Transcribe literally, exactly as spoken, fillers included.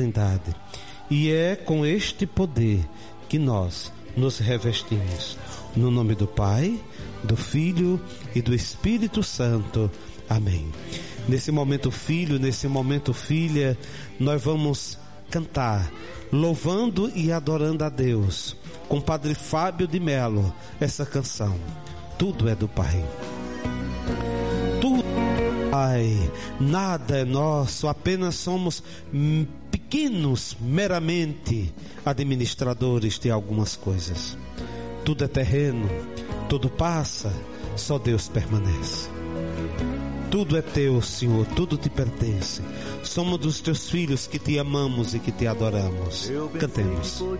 Trindade. E é com este poder que nós nos revestimos. No nome do Pai, do Filho e do Espírito Santo. Amém. Nesse momento, filho, nesse momento, filha, nós vamos cantar, louvando e adorando a Deus, com o Padre Fábio de Melo, essa canção. Tudo é do Pai. Tudo é do Pai. Nada é nosso, apenas somos pequenos, meramente administradores de algumas coisas. Tudo é terreno, tudo passa, só Deus permanece. Tudo é teu, Senhor, tudo te pertence. Somos dos teus filhos que te amamos e que te adoramos. Cantemos.